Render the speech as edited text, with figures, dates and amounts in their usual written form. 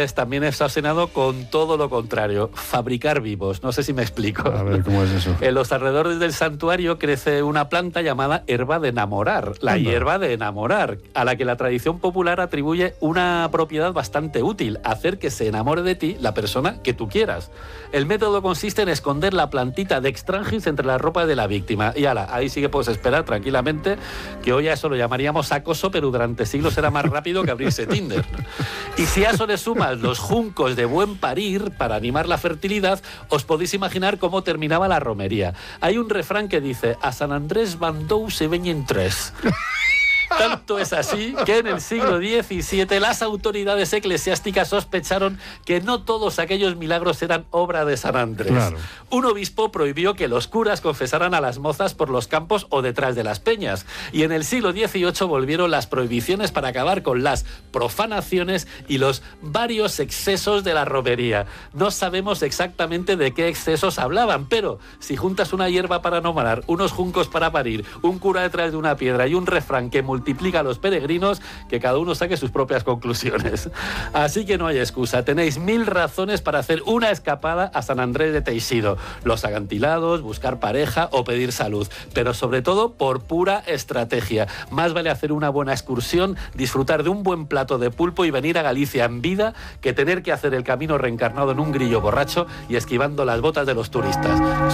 pues también está obsesionado con todo lo contrario, fabricar vivos. No sé si me explico. A ver, ¿cómo es eso? En los alrededores del santuario crece una planta llamada hierba de enamorar, la hierba de enamorar, a la que la tradición popular atribuye una propiedad bastante útil, hacer que se enamore de ti la persona que tú quieras. El método consiste en esconder la plantita de extrangis entre la ropa de la víctima. Y ala, ahí sí que puedes esperar tranquilamente, que hoy a eso lo llamaríamos acoso, pero durante siglos era más rápido que abrirse Tinder. Y si a eso le sumas los juncos de buen parir para animar la fertilidad, os podéis imaginar cómo terminaba la romería. Hay un refrán que dice: a San Andrés Bandou se veñen tres. Tanto es así que en el siglo XVII las autoridades eclesiásticas sospecharon que no todos aquellos milagros eran obra de San Andrés. Claro. Un obispo prohibió que los curas confesaran a las mozas por los campos o detrás de las peñas. Y en el siglo XVIII volvieron las prohibiciones para acabar con las profanaciones y los varios excesos de la romería. No sabemos exactamente de qué excesos hablaban, pero si juntas una hierba para enamorar, unos juncos para parir, un cura detrás de una piedra y un refrán que multiplica a los peregrinos, que cada uno saque sus propias conclusiones. Así que no hay excusa, tenéis 1000 razones para hacer una escapada a San Andrés de Teixido. Los acantilados, buscar pareja o pedir salud, pero sobre todo por pura estrategia. Más vale hacer una buena excursión, disfrutar de un buen plato de pulpo y venir a Galicia en vida, que tener que hacer el camino reencarnado en un grillo borracho y esquivando las botas de los turistas.